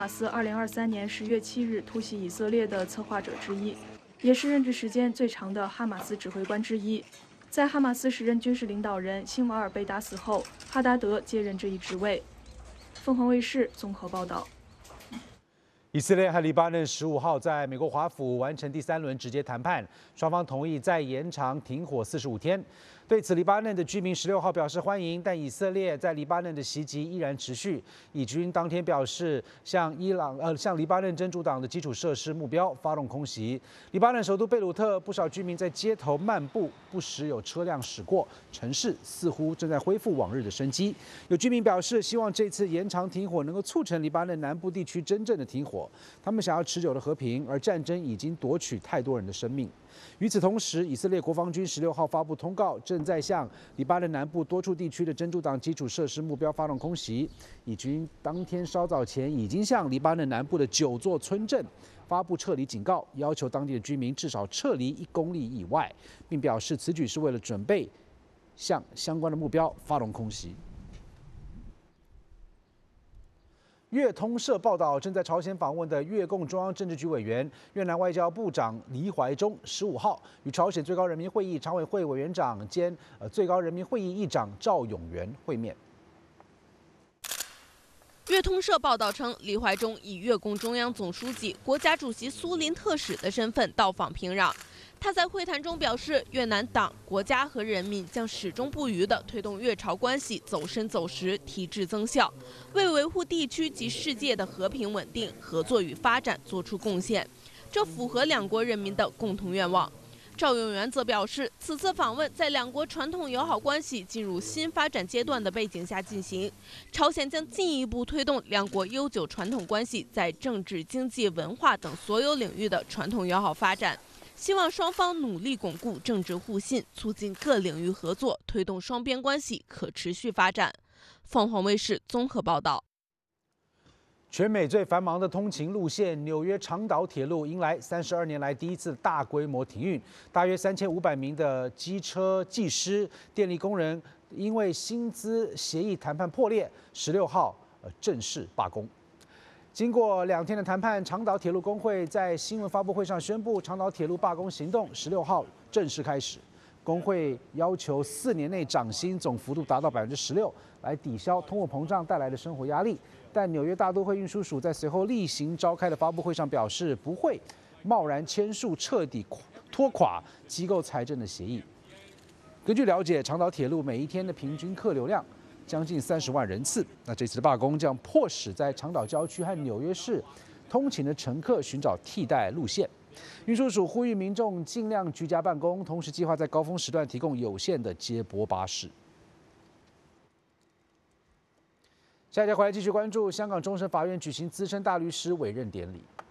马斯2023年10月7日突袭以色列的策划者之一，也是任职时间最长的哈马斯指挥官之一。在哈马斯时任军事领导人辛瓦尔被打死后，哈达德接任这一职位。凤凰卫视综合报道。 以色列和黎巴嫩15号在美国华府完成第3轮直接谈判，双方同意再延长停火45天。对此，黎巴嫩的居民16号表示欢迎，但以色列在黎巴嫩的袭击依然持续。以军当天表示向黎巴嫩真主党的基础设施目标发动空袭。黎巴嫩首都贝鲁特不少居民在街头漫步，不时有车辆驶过，城市似乎正在恢复往日的生机。有居民表示，希望这次延长停火能够促成黎巴嫩南部地区真正的停火。 他们想要持久的和平，而战争已经夺取太多人的生命。与此同时，以色列国防军16号发布通告，正在向黎巴嫩南部多处地区的真主党基础设施目标发动空袭。以军当天稍早前已经向黎巴嫩南部的9座村镇发布撤离警告，要求当地的居民至少撤离1公里以外，并表示此举是为了准备向相关的目标发动空袭。 越通社报道，正在朝鲜访问的越共中央政治局委员、越南外交部长黎怀忠15号与朝鲜最高人民会议常委会委员长兼最高人民会议议长赵永元会面。 越通社报道称，黎怀忠以越共中央总书记、国家主席苏林特使的身份到访平壤。 他在会谈中表示，越南党、国家和人民将始终不渝地推动越朝关系走深走实、提质增效，为维护地区及世界的和平稳定、合作与发展做出贡献，这符合两国人民的共同愿望。赵永元则表示，此次访问在两国传统友好关系进入新发展阶段的背景下进行，朝鲜将进一步推动两国悠久传统关系在政治、经济、文化等所有领域的传统友好发展。 希望双方努力巩固政治互信，促进各领域合作，推动双边关系可持续发展。凤凰卫视综合报道。 全美最繁忙的通勤路线纽约长岛铁路迎来32年来第一次大规模停运，大约3500名的机车技师、电力工人因为薪资协议谈判破裂，16号正式罢工。 经过2天的谈判，长岛铁路工会在新闻发布会上宣布，长岛铁路罢工行动16号正式开始。工会要求4年内涨薪总幅度达到16%，来抵消通货膨胀带来的生活压力。但纽约大都会运输署在随后例行召开的发布会上表示，不会贸然签署彻底拖垮机构财政的协议。根据了解，长岛铁路每一天的平均客流量 将近30万人次。那这次的罢工将迫使在长岛郊区和纽约市通勤的乘客寻找替代路线。运输署呼吁民众尽量居家办公，同时计划在高峰时段提供有限的接驳巴士。下一节回来继续关注香港终审法院举行资深大律师委任典礼。